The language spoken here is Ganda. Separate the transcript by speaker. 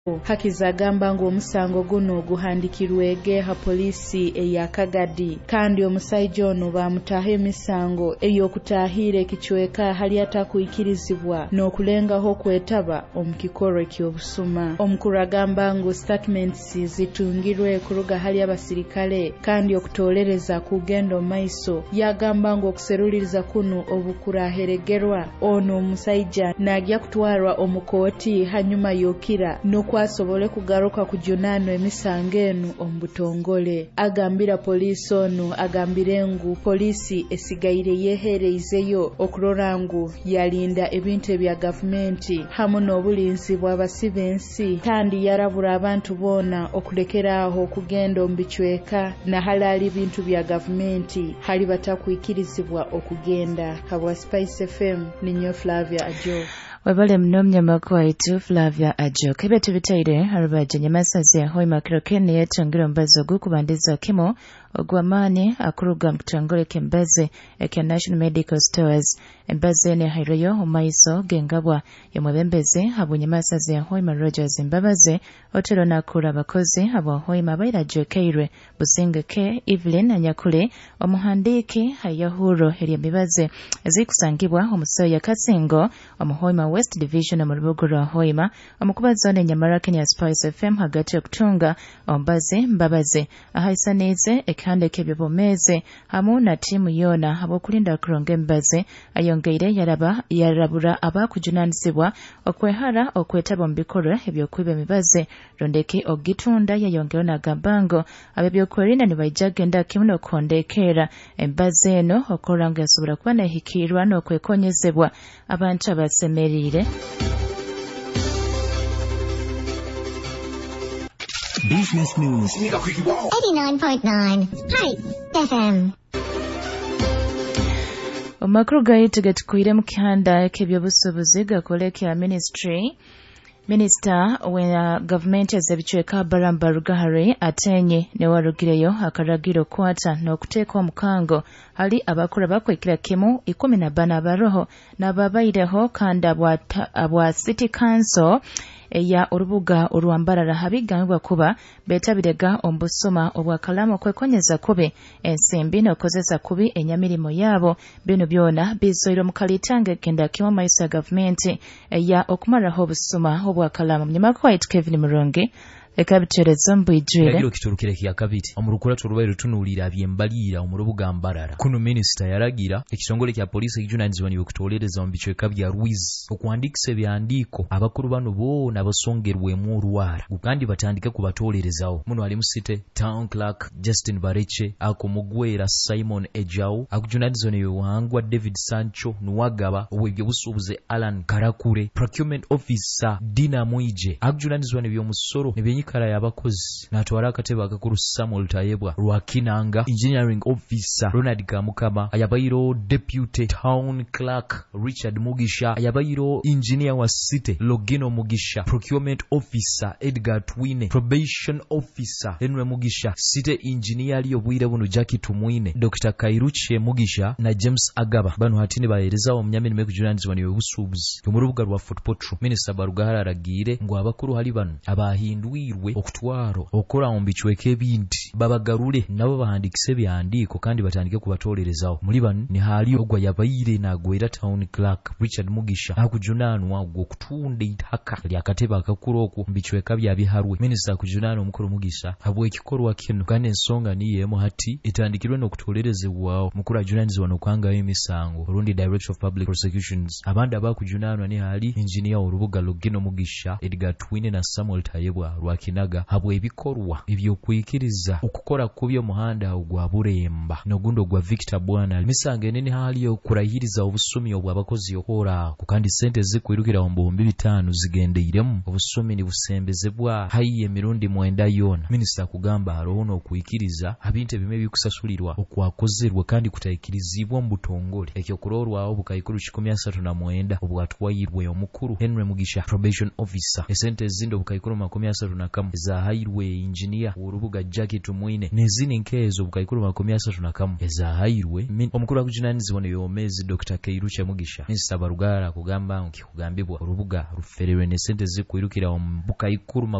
Speaker 1: Hakiza agamba ng'omusango guno guhandikirwege ha polisi eya Kagadi kandi omusajja ono bamutaha emisango ey'okutaahira ekichweka hali atakuikirizibwa n'okulengaho kwetaba omukikorwa ky'obusuma. Omukuru agamba ngu statements zitungirwe kuruga hali abasirikale kandi okutolereza kugenda maiso yagamba ngu okuseruliriza kuno obukuraheregerwa ono omusajja nagya kutwarwa omukooti hanyuma yokira kwasobole kugaruka kujunano emisango eno ombutongole. Agambira polisi ono agambire ngu polisi esigaire yehereizeyo okurora ngu yalinda ebintu ebya gavumenti hamu n'obulinzi bw'abasibensi kandi yarabura abantu bona okulekera aho okugenda ombichweka na halali bintu bya gavumenti hali batakuikirizibwa okugenda. Habwa Spice FM ninyo Flavia Ajo.
Speaker 2: Wabale mnomnya mako waitu Flavia Ajo. Kebe tubitaire harubaje nyamasazi ya hoi makirokene yetu mbazo gukubandiza kimo ogwamani akuruga mkutangole kembaze eke National Medical Stores embaze ne hairoyo umaiso gengabwa ya mwebembeze habu nyamasazi ya hoi maroja zimbabaze otero nakura abakozi habu hoi mabaira jokeire businga ke Evelyn anyakule omuhandiki hayahuro heri mbibaze zikusangibwa umusayo ya Kasingo omuhoima West Division omurubugura hoima omukuba zone nyamarake ya Spice FM hagati okutunga ombaze mbabaze ahaisanize ekande kebyobomeze hamu na timu yona abokulinda kuronge mbaze ayongeire yarabura abakujunanisibwa okwehara okwetaba mbikoro ebyokwiba mibaze rondeke ogitunda yayongero na gabango abebyokwerinda nibajagenda kimuno kondekera embaze eno okoranga yasobora kuba nahikirwa n'okwekonyezebwa abantu abasemerire.
Speaker 3: Business News 89.9 Hey FM.
Speaker 2: Omakuru gaitu gatukwire mu kihanda k'ebyobusuubuzi gakolekera Minister wa government ezebichweka Baramba Rugahare atenye ne warugireyo akaragiro kwata n'okuteeka omukango hali abakura bakwekira kimu 14 abaroho n'ababaireho kandi abwa City Council eya urubuga urwambarara habigambwa kuba betabirega ombusoma obwakalamu kwekonyeza kube ensimbi n'okozesa kubi enyamirimo yabo bino byona bizoiro mukalitange kenda kiwa maisa government eya okumaraho obusoma obwakalamu mnyamako wa Kevin Muronge ekabitereza mbwijire
Speaker 4: yagiro kiturukire kya kabiti omurukura turubairo tunulira byembalira omurubuga mbarara kuno minister yaragira ekitongole kya polisi kijunanizwa niwe kutolereza ombichwe kabya Ruiz okuandikise byandiko abakuru bano bo nabasongerwemu olwara kandi batandike kubatolerezawo muno ali musite town clerk Justin Bareche akomugwera Simon Ejau akujunanizwa niwe wangwa David Sancho nuwagaba obwebyo busubuze Alan Karakure procurement officer Dina Muije akujunanizwa niwe omusoro kara yabakozi natwara akateba akakuru Samuel Tayebwa Rwakinanga engineering officer Ronald Kamukama ayabayiro deputy town clerk Richard Mugisha ayabayiro engineer wa city Logino Mugisha procurement officer Edgar Twine probation officer Henry Mugisha city engineer aliyo bwire buno Jackie Tumwine Dr. Kairuche Mugisha na James Agaba bano hatini bahereza omnyamini mekujunanizwa niwe busubuzi umurubuga rwa football minister Barugahara aragire ngo abakuru hali bano abahindwi okutwaro okora ombichweke binti babagarule nabo bahandikise byandiko kandi batandike kubatolerezawo muri bano ni hali ogwa yabayire nagwera town clerk Richard Mugisha akujunanwa okutunda itaka lyakateba akakuru oku mbichweka byabiharwe minister akujunanwa omukuru Mugisha habwe ekikorwa kino kandi ensonga niyemo hati itandikirwe nokutolerezebwawo mukuru ajunanizwa nokwanga emisango Burundi Director of Public Prosecutions abandi abakujunanwa ni hali engineer orubuga Logino Mugisha Edgar Twine na Samuel Tayebwa Rwakinaga habwe ebikorwa ebyokwikiriza okukora kubyo muhanda ogwa Buremba nogundo gwa Victor Bwana misange nene hali okurahiriza obusumi obwabakozi okora kukandi sente zikwirukira ombombi 5 zigendeiremu obusumi ni busembezebwa hayi emirundi mwenda yona minister kugamba arono okuyikiriza abinte bime bikusasulirwa okwakozerwa kandi kutayikirizibwa mbutongole ekyo kurorwa obukayikuru 139 obwatwayirwe omukuru Henry Mugisha probation officer esente zindo bukayikuru 30 za highway engineer urubuga Jackie mwine nezini nkezo bukaikuru 31 ezahayirwe omukuru wa kujinanizibwa n'ebyomezi Dr. Kairuki Mugisha Mr. Barugara kugamba nkikugambibwa urubuga rufererwe ne sente zikwirukira omubukaikuru